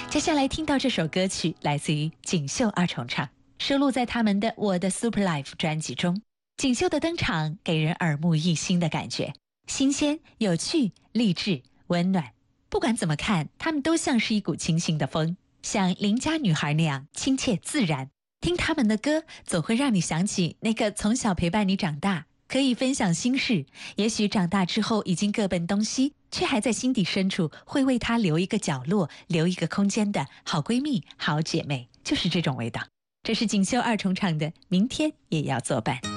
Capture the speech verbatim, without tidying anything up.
接下来听到这首歌曲来自于锦绣二重唱，收录在他们的《我的 Super Life》专辑中。锦绣的登场给人耳目一新的感觉，新鲜、有趣、励志、温暖。不管怎么看，他们都像是一股清新的风，像邻家女孩那样亲切自然。听他们的歌，总会让你想起那个从小陪伴你长大，可以分享心事，也许长大之后已经各奔东西，却还在心底深处会为他留一个角落，留一个空间的好闺蜜、好姐妹，就是这种味道。这是锦绣二重唱的《明天也要作伴》。